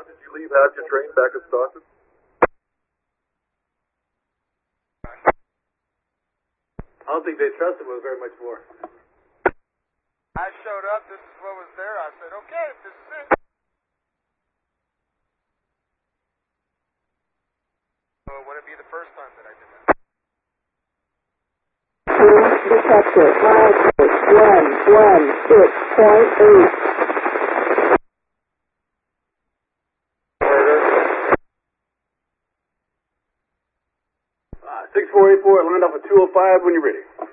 Did you leave half your train back at Stockton? I don't think they trusted him with very much more. I showed up, this is what was there, I said, okay, if this is it. So it wouldn't be the first time that I did that. Detected, mileage 116.8. 6484, land off of 205 when you're ready.